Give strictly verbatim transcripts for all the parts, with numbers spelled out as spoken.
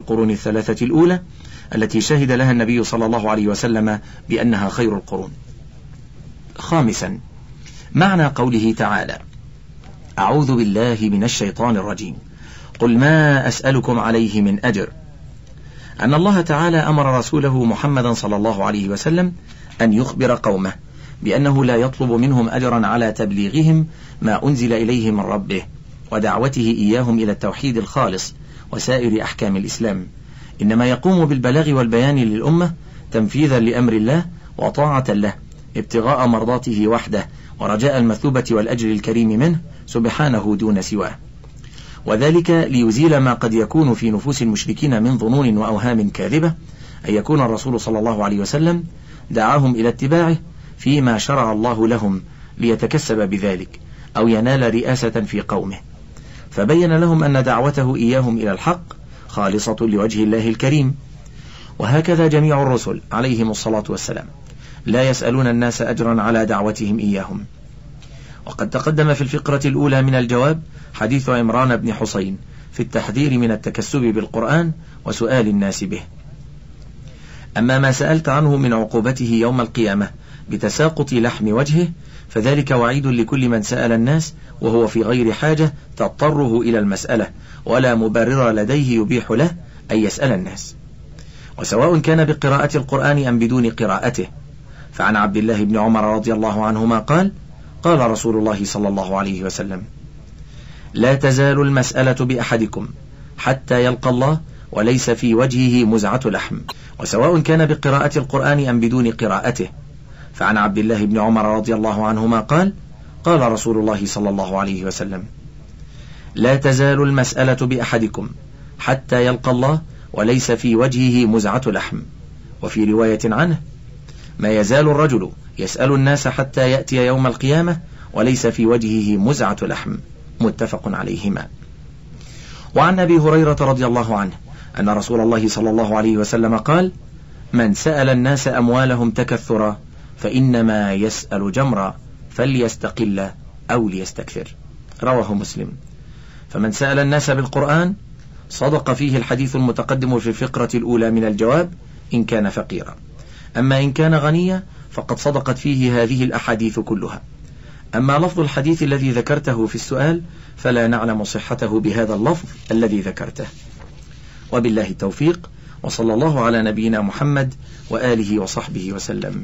القرون الثلاثة الأولى التي شهد لها النبي صلى الله عليه وسلم بأنها خير القرون. خامسا، معنى قوله تعالى: أعوذ بالله من الشيطان الرجيم، قل ما أسألكم عليه من أجر، أن الله تعالى أمر رسوله محمدا صلى الله عليه وسلم أن يخبر قومه بأنه لا يطلب منهم أجرا على تبليغهم ما أنزل إليه من ربه ودعوته إياهم إلى التوحيد الخالص وسائر أحكام الإسلام، إنما يقوم بالبلاغ والبيان للأمة تنفيذا لأمر الله وطاعة له، ابتغاء مرضاته وحده ورجاء المثوبة والأجر الكريم منه سبحانه دون سواه، وذلك ليزيل ما قد يكون في نفوس المشركين من ظنون وأوهام كاذبة أن يكون الرسول صلى الله عليه وسلم دعاهم إلى اتباعه فيما شرع الله لهم ليتكسب بذلك أو ينال رئاسة في قومه، فبين لهم أن دعوته إياهم إلى الحق خالصة لوجه الله الكريم. وهكذا جميع الرسل عليهم الصلاة والسلام لا يسألون الناس أجرا على دعوتهم إياهم. وقد تقدم في الفقرة الأولى من الجواب حديث عمران بن حسين في التحذير من التكسب بالقرآن وسؤال الناس به. أما ما سألت عنه من عقوبته يوم القيامة بتساقط لحم وجهه فذلك وعيد لكل من سأل الناس وهو في غير حاجة تضطره إلى المسألة ولا مبرر لديه يبيح له أن يسأل الناس، وسواء كان بقراءة القرآن أم بدون قراءته. فعن عبد الله بن عمر رضي الله عنهما قال: قال رسول الله صلى الله عليه وسلم: لا تزال المسألة بأحدكم حتى يلقى الله وليس في وجهه مزعة لحم، وسواء كان بقراءة القرآن أم بدون قراءته. فعن عبد الله بن عمر رضي الله عنهما قال: قال رسول الله صلى الله عليه وسلم: لا تزال المسألة بأحدكم حتى يلقى الله وليس في وجهه مزعة لحم. وفي رواية عنه: ما يزال الرجل يسأل الناس حتى يأتي يوم القيامة وليس في وجهه مزعة لحم. متفق عليهما. وعن أبي هريرة رضي الله عنه أن رسول الله صلى الله عليه وسلم قال: من سأل الناس أموالهم تكثرا فإنما يسأل جمرا فليستقل أو ليستكثر. رواه مسلم. فمن سأل الناس بالقرآن صدق فيه الحديث المتقدم في الفقرة الأولى من الجواب إن كان فقيرا، أما إن كان غنيا فقد صدقت فيه هذه الأحاديث كلها. أما لفظ الحديث الذي ذكرته في السؤال فلا نعلم صحته بهذا اللفظ الذي ذكرته. وبالله التوفيق، وصلى الله على نبينا محمد وآله وصحبه وسلم.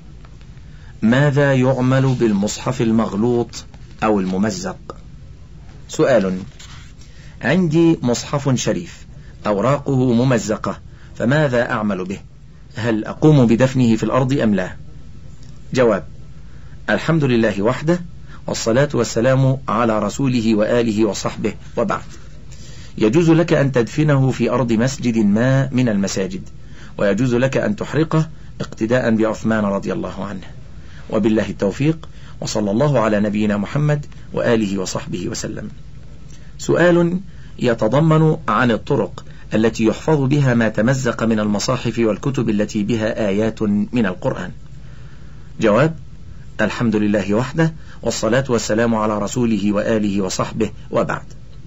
ماذا يعمل بالمصحف المغلوط أو الممزق؟ سؤال: عندي مصحف شريف أوراقه ممزقة فماذا أعمل به؟ هل أقوم بدفنه في الأرض أم لا؟ جواب: الحمد لله وحده، والصلاة والسلام على رسوله وآله وصحبه، وبعد. يجوز لك أن تدفنه في أرض مسجد ما من المساجد، ويجوز لك أن تحرقه اقتداء بعثمان رضي الله عنه. وبالله التوفيق، وصلى الله على نبينا محمد وآله وصحبه وسلم. سؤال يتضمن عن الطرق التي يحفظ بها ما تمزق من المصاحف والكتب التي بها آيات من القرآن. جواب: الحمد لله وحده، والصلاة والسلام على رسوله وآله وصحبه، وبعد.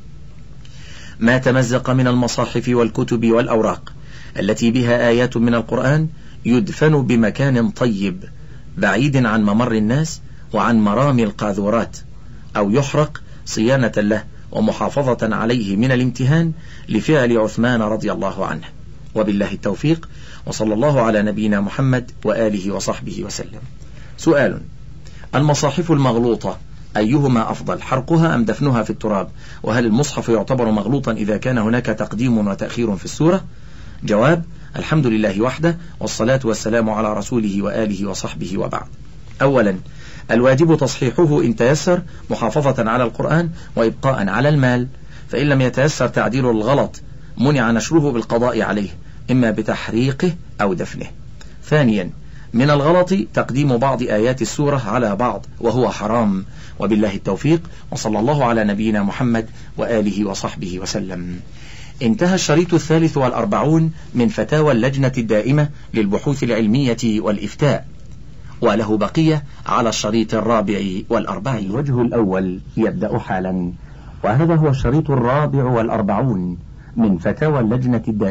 ما تمزق من المصاحف والكتب والأوراق التي بها آيات من القرآن يدفن بمكان طيب بعيد عن ممر الناس وعن مرامي القاذورات، أو يحرق صيانة له ومحافظة عليه من الامتهان لفعل عثمان رضي الله عنه. وبالله التوفيق، وصلى الله على نبينا محمد وآله وصحبه وسلم. سؤال: المصاحف المغلوطة أيهما أفضل، حرقها أم دفنها في التراب؟ وهل المصحف يعتبر مغلوطا إذا كان هناك تقديم وتأخير في السورة؟ جواب: الحمد لله وحده، والصلاة والسلام على رسوله وآله وصحبه، وبعد. أولا، الواجب تصحيحه إن تيسر محافظة على القرآن وإبقاء على المال، فإن لم يتيسر تعديل الغلط منع نشره بالقضاء عليه إما بتحريقه أو دفنه. ثانيا، من الغلط تقديم بعض آيات السورة على بعض وهو حرام. وبالله التوفيق، وصلى الله على نبينا محمد وآله وصحبه وسلم. انتهى الشريط الثالث والأربعون من فتاوى اللجنة الدائمة للبحوث العلمية والإفتاء، وله بقية على الشريط الرابع والأربعين. الوجه الأول يبدأ حالا، وهذا هو الشريط الرابع والأربعون من فتاوى اللجنة الدائمة